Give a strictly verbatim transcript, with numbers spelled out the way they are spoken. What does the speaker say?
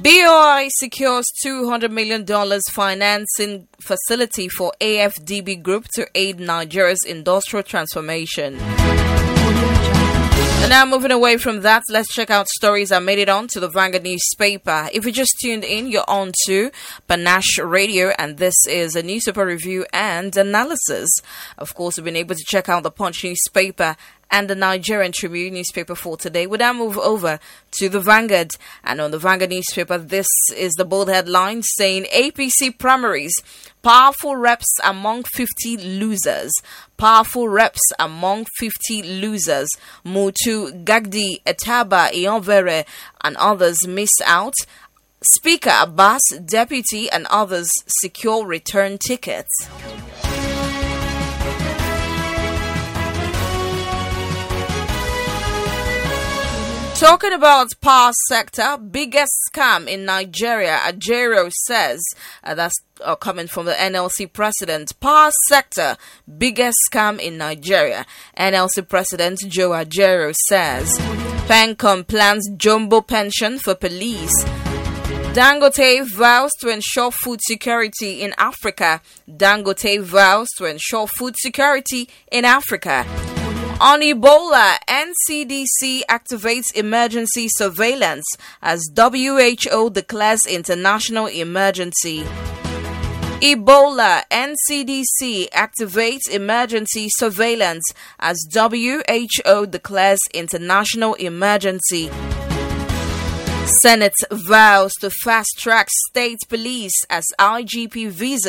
B O I secures two hundred million dollars financing facility for A F D B Group to aid Nigeria's industrial transformation. And now moving away from that, let's check out stories that made it on to the Vanguard newspaper. If you just tuned in, you're on to Panache Radio, and this is a newspaper review and analysis. Of course, we've been able to check out the Punch newspaper and the Nigerian Tribune newspaper for today. We now move over to the Vanguard. And on the Vanguard newspaper, this is the bold headline saying A P C primaries, powerful reps among fifty losers. Powerful reps among fifty losers. Mutu, Gagdi, Etaba, Ionvere, and others miss out. Speaker Abbas, Deputy, and others secure return tickets. Talking about power sector, biggest scam in Nigeria, Ajero says, uh, that's uh, coming from the N L C president. Power sector, biggest scam in Nigeria. N L C president Joe Ajero says, Pencom plans jumbo pension for police. Dangote vows to ensure food security in Africa. Dangote vows to ensure food security in Africa. On Ebola, N C D C activates emergency surveillance as W H O declares international emergency. Ebola, N C D C activates emergency surveillance as W H O declares international emergency. Senate vows to fast-track state police as I G P visa